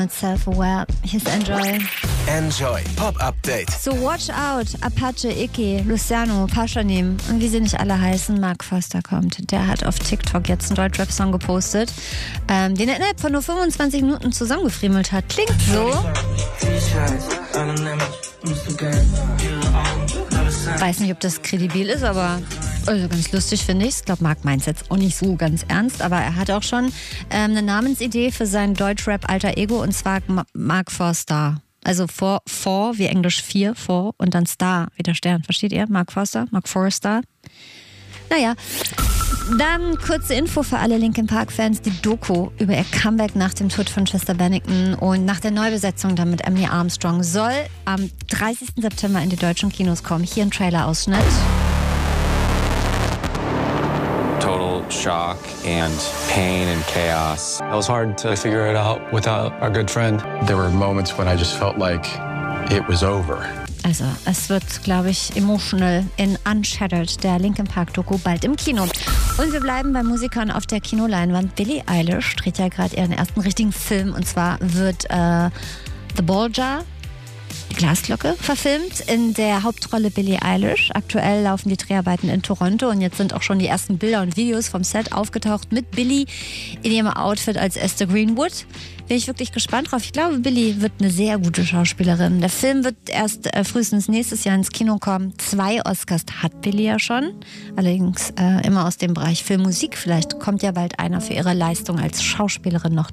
Self-aware. Hier ist Enjoy. Enjoy Pop Update. So Watch Out, Apache, Iki, Luciano, Pashanim und wie sie nicht alle heißen, Mark Foster kommt. Der hat auf TikTok jetzt einen Deutschrap-Song gepostet, den er innerhalb von nur 25 Minuten zusammengefriemelt hat. Klingt so. Weiß nicht, ob das kredibil ist, aber also ganz lustig finde ich es. Ich glaube, Mark meint es jetzt auch nicht so ganz ernst, aber er hat auch schon eine Namensidee für sein Deutschrap-Alter Ego, und zwar Mark Forster. Also for wie Englisch 4, for und dann Star wie der Stern. Versteht ihr? Mark Forster, Mark Forster. Naja, dann kurze Info für alle Linkin Park-Fans. Die Doku über ihr Comeback nach dem Tod von Chester Bennington und nach der Neubesetzung dann mit Emily Armstrong soll am 30. September in die deutschen Kinos kommen. Hier ein Trailer-Ausschnitt. Total shock and pain and chaos. It was hard to figure it out without our good friend. There were moments when I just felt like it was over. Also, es wird, glaube ich, emotional in Unshattered, der Linkin Park-Doku, bald im Kino. Und wir bleiben bei Musikern auf der Kinoleinwand. Billie Eilish dreht ja gerade ihren ersten richtigen Film, und zwar wird The Ball Jar, die Glasglocke, verfilmt. In der Hauptrolle Billie Eilish. Aktuell laufen die Dreharbeiten in Toronto und jetzt sind auch schon die ersten Bilder und Videos vom Set aufgetaucht mit Billie in ihrem Outfit als Esther Greenwood. Bin ich wirklich gespannt drauf. Ich glaube, Billie wird eine sehr gute Schauspielerin. Der Film wird erst frühestens nächstes Jahr ins Kino kommen. 2 Oscars hat Billie ja schon. Allerdings immer aus dem Bereich Filmmusik. Vielleicht kommt ja bald einer für ihre Leistung als Schauspielerin noch